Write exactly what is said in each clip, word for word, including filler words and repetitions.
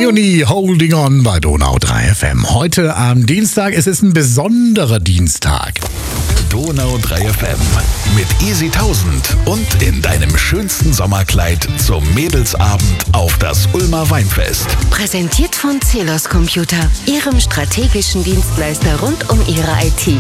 Leonie Holding On bei Donau drei F M. Heute am Dienstag, es ist ein besonderer Dienstag. Donau drei F M mit Easy tausend und in deinem schönsten Sommerkleid zum Mädelsabend auf das Ulmer Weinfest. Präsentiert von Celos Computer, Ihrem strategischen Dienstleister rund um Ihre I T.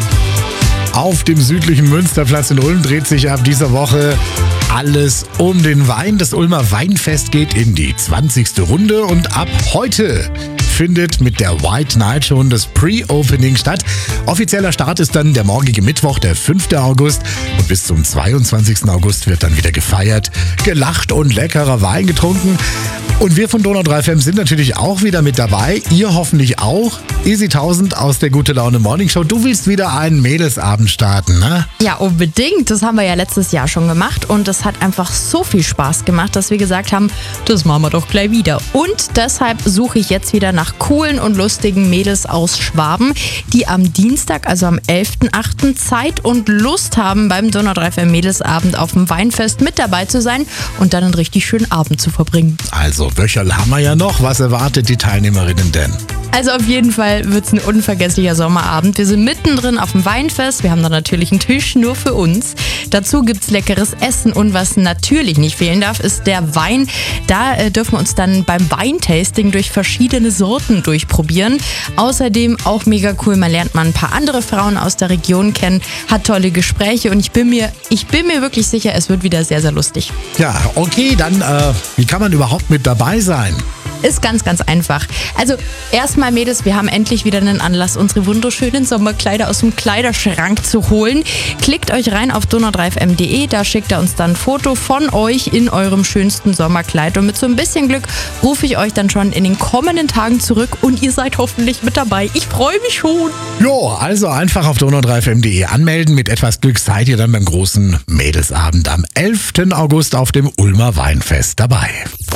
Auf dem südlichen Münsterplatz in Ulm dreht sich ab dieser Woche alles um den Wein. Das Ulmer Weinfest geht in die zwanzigste Runde und ab heute findet mit der White Night schon das Pre-Opening statt. Offizieller Start ist dann der morgige Mittwoch, der fünfte August. Und bis zum zweiundzwanzigsten August wird dann wieder gefeiert, gelacht und leckerer Wein getrunken. Und wir von Donau drei F M sind natürlich auch wieder mit dabei. Ihr hoffentlich auch. Easy tausend aus der Gute Laune Morning Show. Du willst wieder einen Mädelsabend starten, ne? Ja, unbedingt. Das haben wir ja letztes Jahr schon gemacht und das hat einfach so viel Spaß gemacht, dass wir gesagt haben, das machen wir doch gleich wieder. Und deshalb suche ich jetzt wieder nach coolen und lustigen Mädels aus Schwaben, die am Dienstag, also am elften achten Zeit und Lust haben, beim Donau drei F M Mädelsabend auf dem Weinfest mit dabei zu sein und dann einen richtig schönen Abend zu verbringen. Also, Wöcherl haben wir ja noch. Was erwartet die Teilnehmerinnen denn? Also auf jeden Fall wird es ein unvergesslicher Sommerabend. Wir sind mittendrin auf dem Weinfest. Wir haben da natürlich einen Tisch nur für uns. Dazu gibt's leckeres Essen und was natürlich nicht fehlen darf, ist der Wein. Da äh, dürfen wir uns dann beim Weintasting durch verschiedene Sorten durchprobieren. Außerdem auch mega cool, man lernt mal ein paar andere Frauen aus der Region kennen, hat tolle Gespräche und ich bin mir, ich bin mir wirklich sicher, es wird wieder sehr, sehr lustig. Ja, okay, dann äh, wie kann man überhaupt mit dabei sein? Ist ganz, ganz einfach. Also erstmal Mädels, wir haben endlich wieder einen Anlass, unsere wunderschönen Sommerkleider aus dem Kleiderschrank zu holen. Klickt euch rein auf donau drei f m punkt de, da schickt ihr uns dann ein Foto von euch in eurem schönsten Sommerkleid. Und mit so ein bisschen Glück rufe ich euch dann schon in den kommenden Tagen zurück und ihr seid hoffentlich mit dabei. Ich freue mich schon. Jo, also einfach auf donau drei f m punkt de anmelden. Mit etwas Glück seid ihr dann beim großen Mädelsabend am elften August auf dem Ulmer Weinfest dabei.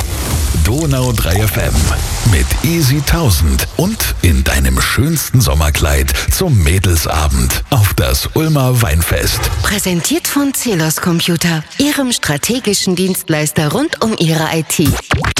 Donau drei F M mit Easy tausend und in deinem schönsten Sommerkleid zum Mädelsabend auf das Ulmer Weinfest. Präsentiert von Celos Computer, Ihrem strategischen Dienstleister rund um Ihre I T.